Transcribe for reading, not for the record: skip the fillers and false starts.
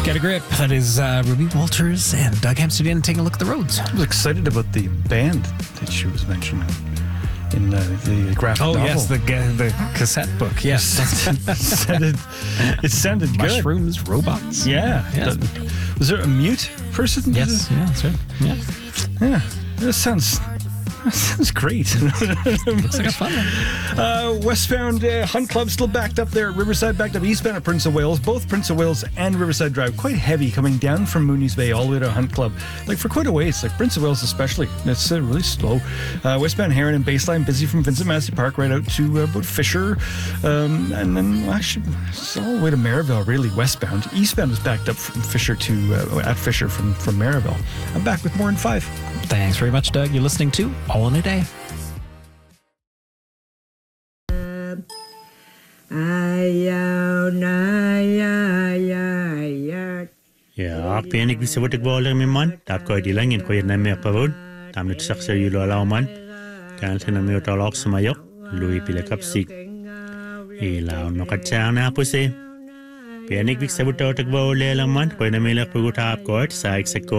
Get a grip. That is Ruby Walters and Doug Amsterdam taking a look at the roads. I was excited about the band that she was mentioning in the graphic novel. Oh, yes, the cassette book. Yes. It sounded good. Mushrooms, robots. Yeah. Yes. Was there a mute person? Yes, yeah, that's right. Yeah. Yeah. That sounds great. Looks like a fun one. Westbound Hunt Club still backed up there. Riverside backed up eastbound at Prince of Wales. Both Prince of Wales and Riverside Drive quite heavy coming down from Mooney's Bay all the way to Hunt Club. Like for quite a ways. Like Prince of Wales especially. It's really slow. Westbound Heron and Baseline busy from Vincent Massey Park right out to about Fisher. And then actually it's all the way to Maryville really westbound. Eastbound was backed up from Fisher to at Fisher from Maryville. I'm back with more in 5. Thanks very much, Doug. You're listening to All in a Day. Ja, penig bisa buat bola memang. Tak kau di langit kau yang nama apa pun. Tamu saksa yulo lauman. Kan sana mi utolak semayok. Lui pilih kapsik. Ilau no kacang na apa sih? Penig bisa buat bola laman. Kau yang nama lek pergut apa kau. Saya